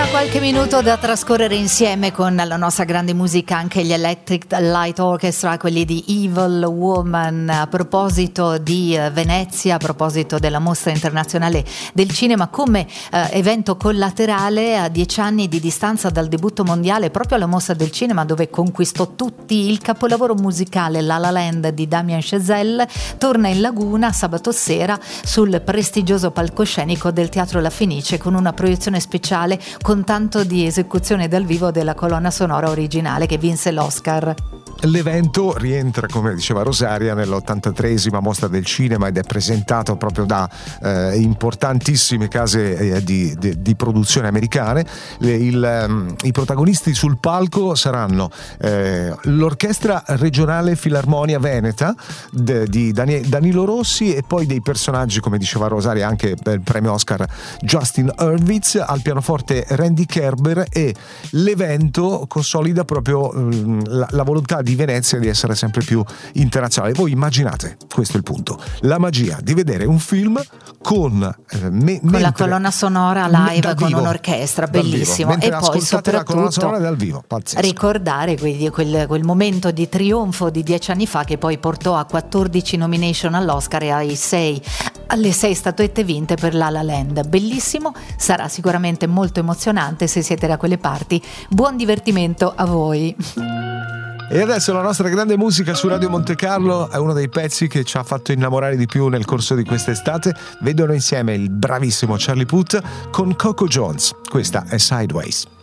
Qualche minuto da trascorrere insieme con la nostra grande musica, anche gli Electric Light Orchestra, quelli di Evil Woman. A proposito di Venezia, a proposito della Mostra Internazionale del Cinema come evento collaterale, a 10 anni di distanza dal debutto mondiale proprio alla Mostra del Cinema, dove conquistò tutti, il capolavoro musicale La La Land di Damien Chazelle torna in Laguna sabato sera sul prestigioso palcoscenico del Teatro La Fenice, con una proiezione speciale con tanto di esecuzione dal vivo della colonna sonora originale che vinse l'Oscar. L'evento rientra, come diceva Rosaria, nell'83esima Mostra del Cinema ed è presentato proprio da importantissime case di produzione americane. I protagonisti sul palco saranno l'Orchestra Regionale Filarmonia Veneta di Danilo Rossi e poi dei personaggi, come diceva Rosaria, anche per il premio Oscar Justin Hurwitz, al pianoforte Randy Kerber, e l'evento consolida proprio la volontà di Venezia di essere sempre più internazionale. Voi immaginate, questo è il punto, la magia di vedere un film con la colonna sonora live con un'orchestra, bellissimo, e poi soprattutto la colonna sonora dal vivo, pazzesco. Ricordare quindi quel momento di trionfo di 10 anni fa che poi portò a 14 nomination all'Oscar e alle 6 statuette vinte per La La Land. Bellissimo, sarà sicuramente molto emozionante se siete da quelle parti. Buon divertimento a voi. E adesso la nostra grande musica su Radio Monte Carlo è uno dei pezzi che ci ha fatto innamorare di più nel corso di quest'estate. Vedono insieme il bravissimo Charlie Puth con Coco Jones. Questa è Sideways.